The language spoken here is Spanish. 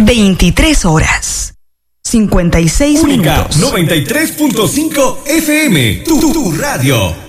23 horas. 56 Única minutos. 93.5 FM. Tu radio.